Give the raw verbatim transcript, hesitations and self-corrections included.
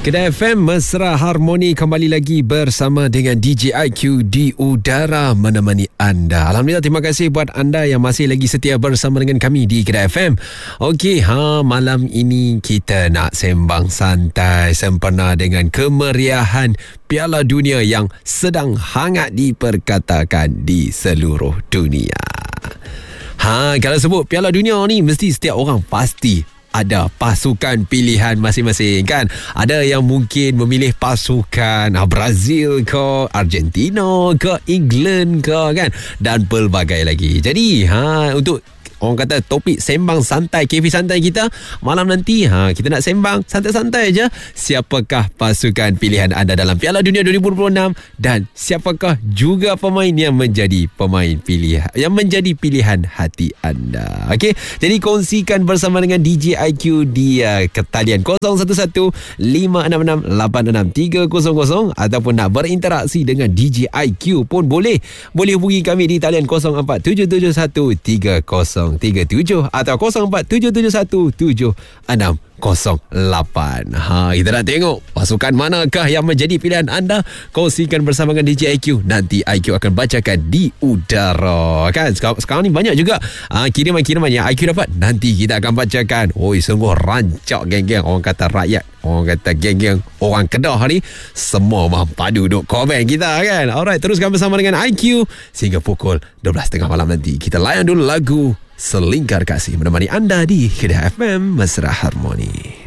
Kedah F M Mesra Harmoni kembali lagi bersama dengan D J I Q di udara menemani anda. Alhamdulillah, terima kasih buat anda yang masih lagi setia bersama dengan kami di Kedah F M. Okey, ha, malam ini kita nak sembang santai sempena dengan kemeriahan Piala Dunia yang sedang hangat diperkatakan di seluruh dunia. Ha, kalau sebut Piala Dunia ni mesti setiap orang pasti ada pasukan pilihan masing-masing kan. Ada yang mungkin memilih pasukan Brazil ke, Argentina ke, England ke kan, dan pelbagai lagi. Jadi ha, untuk orang kata topik sembang santai, kefi santai kita malam nanti, ha, kita nak sembang santai-santai je. Siapakah pasukan pilihan anda dalam Piala Dunia dua ribu dua puluh enam dan siapakah juga pemain yang menjadi pemain pilihan, yang menjadi pilihan hati anda. Okey, jadi kongsikan bersama dengan D J I Q di uh, ketalian kosong satu satu lima enam enam lapan enam tiga kosong kosong, ataupun nak berinteraksi dengan D J I Q pun boleh. Boleh hubungi kami di talian kosong empat tujuh tujuh satu tiga kosong tiga tujuh atau kosong empat tujuh tujuh satu tujuh enam kosong lapan. Ha, kita nak tengok pasukan manakah yang menjadi pilihan anda. Kongsikan bersama dengan D J I Q. Nanti I Q akan bacakan di udara kan. Sekarang, sekarang ni banyak juga ha, kiriman-kiriman yang I Q dapat. Nanti kita akan bacakan. Oi, sungguh rancak geng-geng. Orang kata rakyat, orang kata geng-geng orang Kedah ni semua mampadu duk komen kita kan. Alright, teruskan bersama dengan I Q sehingga pukul dua belas tiga puluh malam nanti. Kita layan dulu lagu Selingkar Kasih menemani anda di Kedah F M Mesra Harmoni.